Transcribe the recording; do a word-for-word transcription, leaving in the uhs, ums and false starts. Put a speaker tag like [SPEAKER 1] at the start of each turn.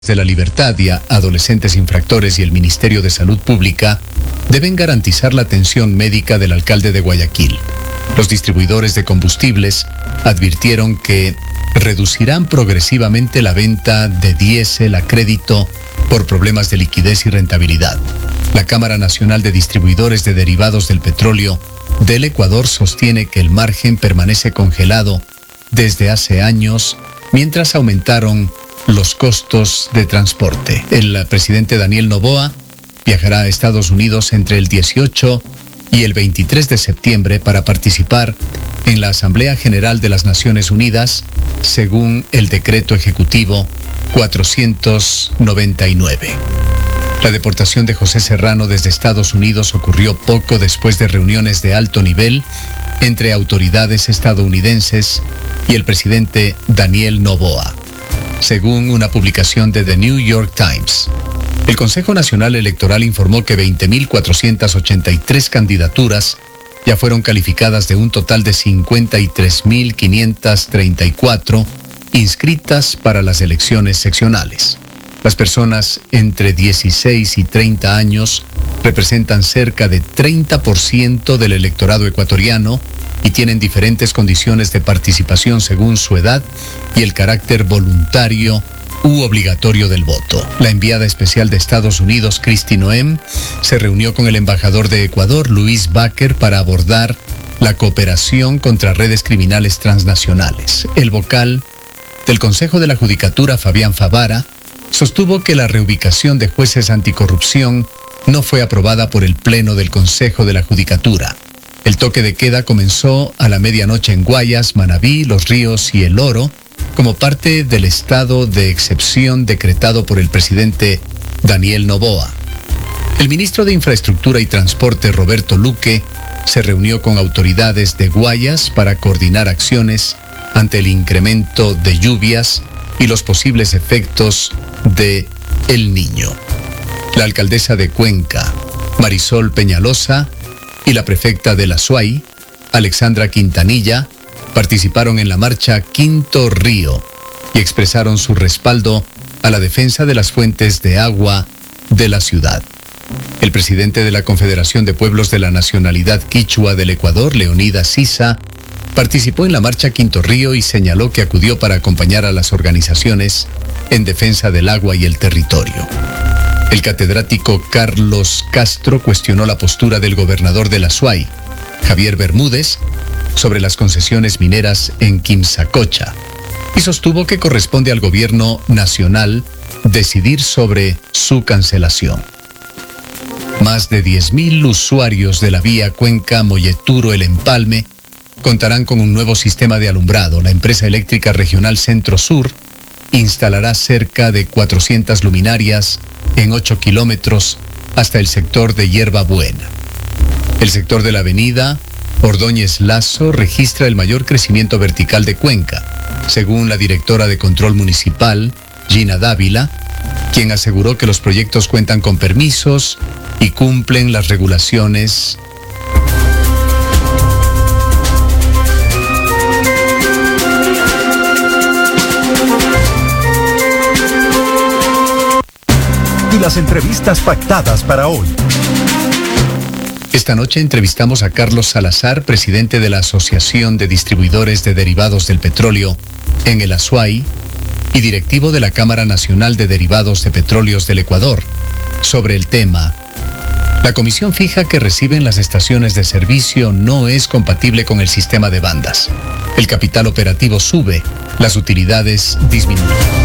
[SPEAKER 1] de la Libertad y a adolescentes infractores y el Ministerio de Salud Pública deben garantizar la atención médica del alcalde de Guayaquil. Los distribuidores de combustibles advirtieron que reducirán progresivamente la venta de diésel a crédito por problemas de liquidez y rentabilidad. La Cámara Nacional de Distribuidores de Derivados del Petróleo del Ecuador sostiene que el margen permanece congelado desde hace años mientras aumentaron los costos de transporte. El presidente Daniel Noboa viajará a Estados Unidos entre el dieciocho y el veintitrés de septiembre para participar en la Asamblea General de las Naciones Unidas, según el decreto ejecutivo cuatrocientos noventa y nueve. La deportación de José Serrano desde Estados Unidos ocurrió poco después de reuniones de alto nivel entre autoridades estadounidenses y el presidente Daniel Noboa, según una publicación de The New York Times. El Consejo Nacional Electoral informó que veinte mil cuatrocientas ochenta y tres candidaturas ya fueron calificadas de un total de cincuenta y tres mil quinientas treinta y cuatro inscritas para las elecciones seccionales. Las personas entre dieciséis y treinta años representan cerca de treinta por ciento del electorado ecuatoriano y tienen diferentes condiciones de participación según su edad y el carácter voluntario u obligatorio del voto. La enviada especial de Estados Unidos, Kristi Noem, se reunió con el embajador de Ecuador, Luis Baker, para abordar la cooperación contra redes criminales transnacionales. El vocal del Consejo de la Judicatura, Fabián Favara, sostuvo que la reubicación de jueces anticorrupción no fue aprobada por el Pleno del Consejo de la Judicatura. El toque de queda comenzó a la medianoche en Guayas, Manabí, Los Ríos y El Oro, como parte del estado de excepción decretado por el presidente Daniel Noboa. El ministro de Infraestructura y Transporte, Roberto Luque, se reunió con autoridades de Guayas para coordinar acciones ante el incremento de lluvias y los posibles efectos de El Niño. La alcaldesa de Cuenca, Marisol Peñalosa, y la prefecta de la Azuay, Alexandra Quintanilla, participaron en la marcha Quinto Río y expresaron su respaldo a la defensa de las fuentes de agua de la ciudad. El presidente de la Confederación de Pueblos de la Nacionalidad Quichua del Ecuador, Leonidas Sisa, participó en la marcha Quinto Río y señaló que acudió para acompañar a las organizaciones en defensa del agua y el territorio. El catedrático Carlos Castro cuestionó la postura del gobernador de la Azuay, Javier Bermúdez, sobre las concesiones mineras en Quimsacocha y sostuvo que corresponde al gobierno nacional decidir sobre su cancelación. Más de diez mil usuarios de la vía Cuenca-Molleturo-El Empalme contarán con un nuevo sistema de alumbrado. La empresa eléctrica regional Centro Sur instalará cerca de cuatrocientas luminarias en ocho kilómetros hasta el sector de Hierba Buena. El sector de la avenida Ordóñez Lazo registra el mayor crecimiento vertical de Cuenca, según la directora de Control Municipal, Gina Dávila, quien aseguró que los proyectos cuentan con permisos y cumplen las regulaciones.
[SPEAKER 2] Y las entrevistas pactadas para hoy.
[SPEAKER 1] Esta noche entrevistamos a Carlos Salazar, presidente de la Asociación de Distribuidores de Derivados del Petróleo en el Azuay y directivo de la Cámara Nacional de Derivados de Petróleos del Ecuador, sobre el tema: la comisión fija que reciben las estaciones de servicio no es compatible con el sistema de bandas. El capital operativo sube, las utilidades disminuyen.